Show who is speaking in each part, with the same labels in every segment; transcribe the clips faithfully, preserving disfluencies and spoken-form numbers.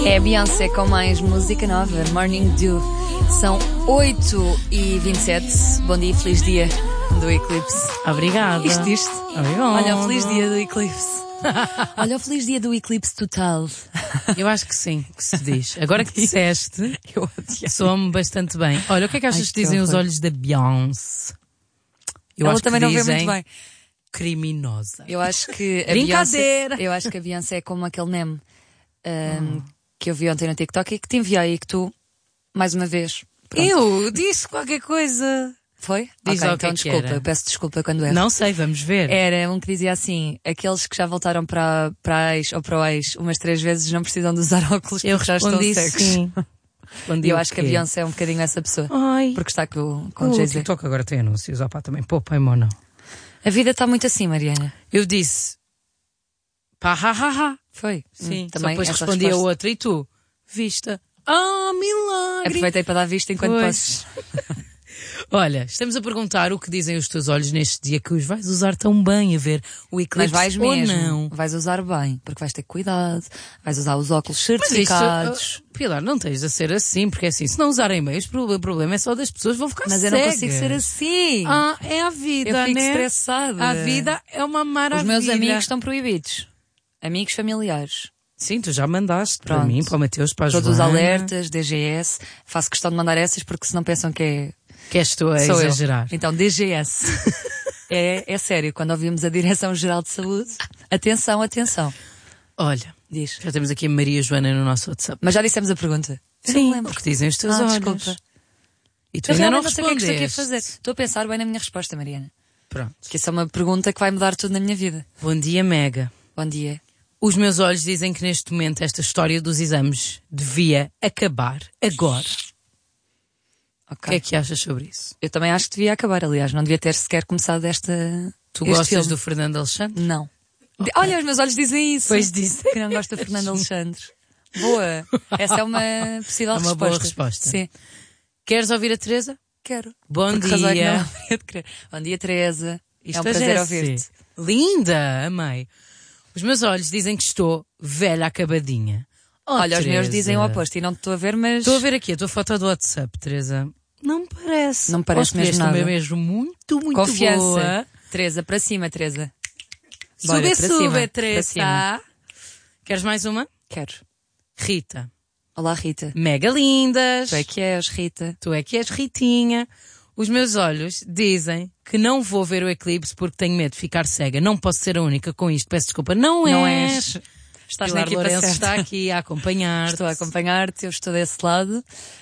Speaker 1: É a Beyoncé com mais música nova, Morning Dew. São oito e vinte e sete. Bom dia, feliz dia do eclipse.
Speaker 2: Obrigada.
Speaker 1: Isto, isto.
Speaker 2: Obrigada.
Speaker 1: Olha o feliz dia do eclipse. Olha o feliz dia do eclipse total.
Speaker 2: Eu acho que sim, que se diz. Agora que disseste,
Speaker 1: Eu odiei.
Speaker 2: soa-me bastante bem. Olha, o que é que achas
Speaker 1: Ai,
Speaker 2: que
Speaker 1: que
Speaker 2: dizem os
Speaker 1: horror.
Speaker 2: olhos da Beyoncé? Eu
Speaker 1: Ela
Speaker 2: acho
Speaker 1: também
Speaker 2: que
Speaker 1: não vê
Speaker 2: dizem
Speaker 1: muito bem.
Speaker 2: Criminosa.
Speaker 1: Eu acho que a
Speaker 2: Brincadeira.
Speaker 1: Beyoncé, eu acho que a Beyoncé é como aquele meme um, que eu vi ontem no TikTok e que te enviei e que tu, mais uma vez. Pronto.
Speaker 2: Eu disse qualquer coisa.
Speaker 1: Foi?
Speaker 2: Diz
Speaker 1: Ok,
Speaker 2: lá o que
Speaker 1: então
Speaker 2: é que
Speaker 1: desculpa,
Speaker 2: era.
Speaker 1: eu peço desculpa quando erro.
Speaker 2: Não sei, vamos ver.
Speaker 1: Era um que dizia assim: aqueles que já voltaram para, para a ex ou para o ex umas três vezes não precisam de usar óculos
Speaker 2: Eu
Speaker 1: porque já estão
Speaker 2: respondi
Speaker 1: cegos.
Speaker 2: sim.
Speaker 1: E
Speaker 2: Respondi
Speaker 1: eu
Speaker 2: o
Speaker 1: acho que a
Speaker 2: quê?
Speaker 1: Beyoncé é um bocadinho essa pessoa.
Speaker 2: Ai,
Speaker 1: Porque está com, com
Speaker 2: o
Speaker 1: Jay-Z.
Speaker 2: TikTok agora tem anúncios. Opá, também poupem, não.
Speaker 1: A vida está muito assim, Mariana.
Speaker 2: Eu disse pá, ha, ha, ha.
Speaker 1: Foi?
Speaker 2: Sim,
Speaker 1: Hum,
Speaker 2: só
Speaker 1: também
Speaker 2: depois
Speaker 1: essa
Speaker 2: respondi a
Speaker 1: resposta.
Speaker 2: outra e tu? Vista. Ah, milagre!
Speaker 1: Aproveitei para dar vista enquanto
Speaker 2: Pois.
Speaker 1: posso.
Speaker 2: Olha, estamos a perguntar o que dizem os teus olhos neste dia que os vais usar tão bem a ver o
Speaker 1: Mas
Speaker 2: eclipse
Speaker 1: vais
Speaker 2: ou
Speaker 1: mesmo.
Speaker 2: não.
Speaker 1: Vais usar bem, porque vais ter cuidado. Vais usar os óculos
Speaker 2: Mas isto,
Speaker 1: certificados.
Speaker 2: ah, Pilar, não tens de ser assim, porque assim, se não usarem bem, o problema é só das pessoas vão ficar
Speaker 1: Mas eu
Speaker 2: cegas.
Speaker 1: não consigo ser assim.
Speaker 2: Ah, é a vida,
Speaker 1: eu fico
Speaker 2: né?
Speaker 1: estressada.
Speaker 2: A vida é uma maravilha.
Speaker 1: Os meus amigos estão proibidos. Amigos familiares.
Speaker 2: Sim, tu já mandaste para
Speaker 1: Pronto.
Speaker 2: mim, para o Mateus, para a
Speaker 1: Todos os
Speaker 2: Joana.
Speaker 1: alertas, D G S. Faço questão de mandar essas porque senão pensam que é.
Speaker 2: Que és tu a
Speaker 1: Sou eu.
Speaker 2: exagerar.
Speaker 1: Então, D G S. é, é sério, quando ouvimos a Direção-Geral de Saúde, atenção, atenção.
Speaker 2: Olha,
Speaker 1: Diz.
Speaker 2: já temos aqui a Maria Joana no nosso WhatsApp.
Speaker 1: Mas já dissemos a pergunta. Eu não me lembro.
Speaker 2: o que dizem os teus
Speaker 1: Ah,
Speaker 2: olhos.
Speaker 1: desculpa.
Speaker 2: E tu
Speaker 1: Eu
Speaker 2: ainda não
Speaker 1: realmente não sei o que é que estou aqui a
Speaker 2: respondeste.
Speaker 1: fazer. Estou a pensar bem na minha resposta, Mariana.
Speaker 2: Pronto.
Speaker 1: Que isso é uma pergunta que vai mudar tudo na minha vida.
Speaker 2: Bom dia, Mega.
Speaker 1: Bom dia.
Speaker 2: Os meus olhos dizem que neste momento esta história dos exames devia acabar agora. O
Speaker 1: Ok.
Speaker 2: que é que achas sobre isso?
Speaker 1: Eu também acho que devia acabar, aliás. Não devia ter sequer começado esta.
Speaker 2: Tu
Speaker 1: este
Speaker 2: gostas
Speaker 1: filme.
Speaker 2: do Fernando Alexandre?
Speaker 1: Não. De- Olha, os meus olhos dizem isso.
Speaker 2: Pois dizem.
Speaker 1: Que não gosto do Fernando Alexandre. Boa. Essa é uma possível
Speaker 2: É uma
Speaker 1: resposta.
Speaker 2: boa resposta.
Speaker 1: Sim.
Speaker 2: Queres ouvir a Teresa?
Speaker 1: Quero.
Speaker 2: Bom
Speaker 1: Por que razão é que
Speaker 2: dia.
Speaker 1: não haveria de querer? Bom dia, Teresa.
Speaker 2: Isto
Speaker 1: é um
Speaker 2: hoje
Speaker 1: prazer
Speaker 2: assim.
Speaker 1: ouvir-te.
Speaker 2: Linda, amei. Os meus olhos dizem que estou velha acabadinha. Oh,
Speaker 1: Olha, os meus
Speaker 2: Teresa.
Speaker 1: dizem o oposto e não te estou a ver, mas.
Speaker 2: Estou a ver aqui a tua foto do WhatsApp, Teresa. Não me parece.
Speaker 1: Não me parece
Speaker 2: Ou
Speaker 1: mesmo
Speaker 2: escolheste
Speaker 1: nada.
Speaker 2: uma mesmo muito, muito
Speaker 1: Confiança.
Speaker 2: boa.
Speaker 1: Teresa, para cima, Teresa. Bora,
Speaker 2: Sube,
Speaker 1: para
Speaker 2: sube,
Speaker 1: cima, para
Speaker 2: Teresa.
Speaker 1: cima.
Speaker 2: Queres mais uma?
Speaker 1: Quero.
Speaker 2: Rita.
Speaker 1: Olá, Rita.
Speaker 2: Mega lindas.
Speaker 1: Tu é que és, Rita.
Speaker 2: Tu é que és Ritinha. Os meus olhos dizem que não vou ver o eclipse porque tenho medo de ficar cega. Não posso ser a única com isto. Peço desculpa. Não,
Speaker 1: Não
Speaker 2: és.
Speaker 1: és. Estás na
Speaker 2: Pilar
Speaker 1: equipa
Speaker 2: Lourenço
Speaker 1: certa.
Speaker 2: está aqui a acompanhar.
Speaker 1: Estou a acompanhar-te, eu estou desse lado.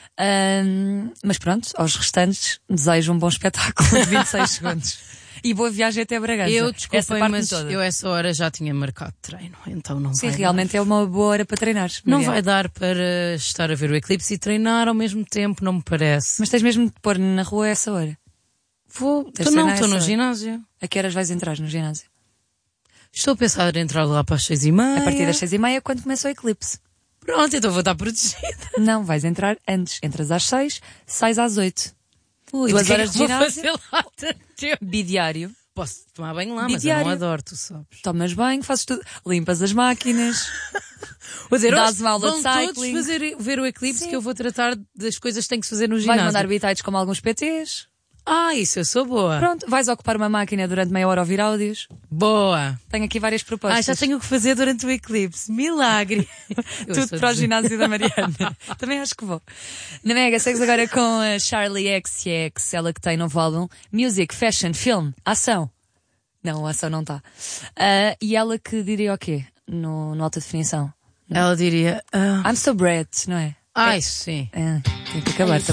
Speaker 1: Ahm, mas pronto, aos restantes desejo um bom espetáculo de vinte e seis segundos. E boa viagem até Bragança.
Speaker 2: Eu,
Speaker 1: Essa
Speaker 2: desculpem,
Speaker 1: parte
Speaker 2: mas
Speaker 1: toda.
Speaker 2: eu essa hora já tinha marcado treino, então não
Speaker 1: Sim,
Speaker 2: vai
Speaker 1: realmente
Speaker 2: dar.
Speaker 1: é uma boa hora para treinar.
Speaker 2: Não
Speaker 1: Maria.
Speaker 2: vai dar para estar a ver o eclipse e treinar ao mesmo tempo, não me parece.
Speaker 1: Mas tens mesmo de pôr na rua a essa hora.
Speaker 2: Vou,
Speaker 1: Tens
Speaker 2: tu
Speaker 1: de
Speaker 2: não,
Speaker 1: treinar
Speaker 2: estou no
Speaker 1: essa hora.
Speaker 2: ginásio.
Speaker 1: A que horas vais entrar no ginásio?
Speaker 2: Estou a pensar em entrar lá para as seis e meia.
Speaker 1: A partir das seis e meia, quando começa o eclipse.
Speaker 2: Pronto, então vou estar protegida.
Speaker 1: Não, vais entrar antes. Entras às seis, sais às oito.
Speaker 2: Ui,
Speaker 1: Duas
Speaker 2: o que é que
Speaker 1: horas de
Speaker 2: vou
Speaker 1: ginásio.
Speaker 2: fazer lá tanto tempo?
Speaker 1: Bidiário.
Speaker 2: Posso tomar banho lá, mas eu
Speaker 1: Bidiário.
Speaker 2: não adoro, tu sabes.
Speaker 1: Tomas banho, fazes tudo. Limpas as máquinas.
Speaker 2: Vou dizer,
Speaker 1: Dás
Speaker 2: hoje
Speaker 1: uma aula de
Speaker 2: vão todos
Speaker 1: cycling.
Speaker 2: fazer, ver o eclipse
Speaker 1: Sim.
Speaker 2: que eu vou tratar das coisas que tenho que se fazer no
Speaker 1: Vais
Speaker 2: ginásio.
Speaker 1: mandar bitites como alguns P Ts.
Speaker 2: Ah, isso eu sou boa.
Speaker 1: Pronto, vais ocupar uma máquina durante meia hora a ouvir áudios.
Speaker 2: Boa.
Speaker 1: Tenho aqui várias
Speaker 2: Ah,
Speaker 1: propostas.
Speaker 2: já tenho o que fazer durante o eclipse. Milagre. Eu
Speaker 1: Tudo
Speaker 2: sou
Speaker 1: para o
Speaker 2: de-
Speaker 1: ginásio da Mariana. Também acho que vou. Na Mega, segues agora com a Charlie X X, ela que tem no álbum Music, Fashion, Film, Ação. Não, a ação não está. Ah, e ela que diria o quê? No, no alta definição.
Speaker 2: Ela diria... ah,
Speaker 1: I'm so bad, não é?
Speaker 2: Ai, sim.
Speaker 1: É, tem que acabar também.